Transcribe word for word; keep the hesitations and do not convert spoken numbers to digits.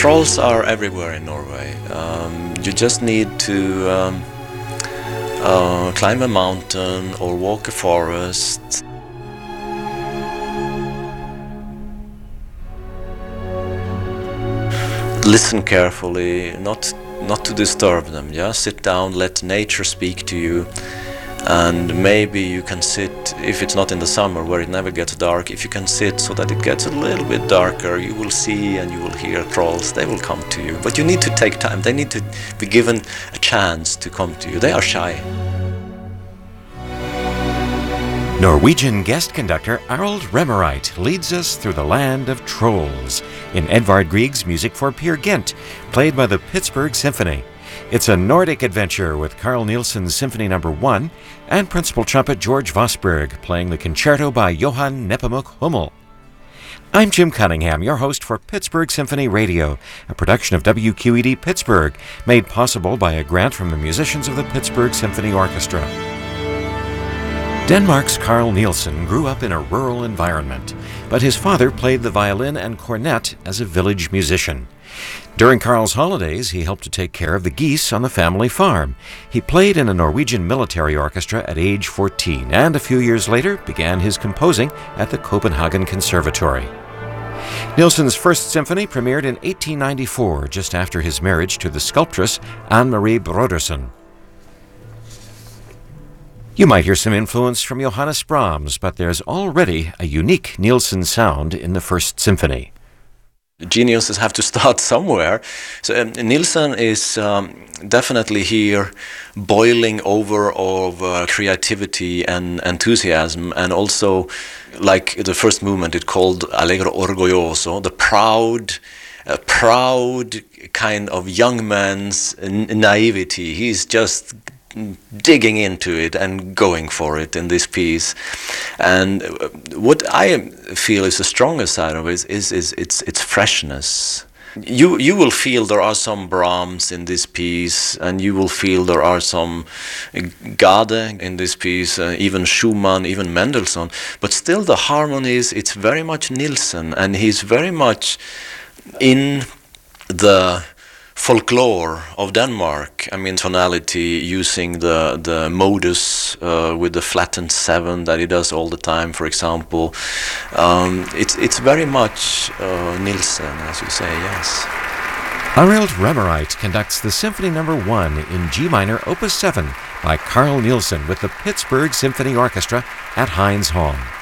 Trolls are everywhere in Norway. Um, you just need to um, uh, climb a mountain or walk a forest. Listen carefully, not not to disturb them. Yeah, sit down, let nature speak to you. And maybe you can sit, if it's not in the summer where it never gets dark, if you can sit so that it gets a little bit darker, you will see and you will hear trolls. They will come to you. But you need to take time. They need to be given a chance to come to you. They are shy. Norwegian guest conductor Arild Remmereit leads us through the land of trolls in Edvard Grieg's music for Peer Gynt, played by the Pittsburgh Symphony. It's a Nordic adventure with Carl Nielsen's Symphony Number One and principal trumpet George Vosberg playing the concerto by Johann Nepomuk Hummel. I'm Jim Cunningham, your host for Pittsburgh Symphony Radio, a production of W Q E D Pittsburgh, made possible by a grant from the musicians of the Pittsburgh Symphony Orchestra. Denmark's Carl Nielsen grew up in a rural environment, but his father played the violin and cornet as a village musician. During Carl's holidays, he helped to take care of the geese on the family farm. He played in a Norwegian military orchestra at age fourteen, and a few years later began his composing at the Copenhagen Conservatory. Nielsen's first symphony premiered in eighteen ninety-four, just after his marriage to the sculptress Anne-Marie Brodersen. You might hear some influence from Johannes Brahms, but there's already a unique Nielsen sound in the First Symphony. Geniuses have to start somewhere. So um, Nielsen is um, definitely here boiling over of uh, creativity and enthusiasm, and also, like the first movement, it called Allegro Orgoglioso, the proud, uh, proud kind of young man's n- naivety. He's just digging into it and going for it in this piece. And what I feel is the strongest side of it is, is its its freshness. You you will feel there are some Brahms in this piece, and you will feel there are some Gade in this piece, uh, even Schumann, even Mendelssohn. But still the harmonies, it's very much Nielsen, and he's very much in the folklore of Denmark. I mean, tonality, using the the modus uh, with the flattened seven that he does all the time, for example. Um, it's it's very much uh, Nielsen, as you say, yes. Arild Remmereit conducts the Symphony Number One in G minor, Opus seven, by Carl Nielsen with the Pittsburgh Symphony Orchestra at Heinz Hall.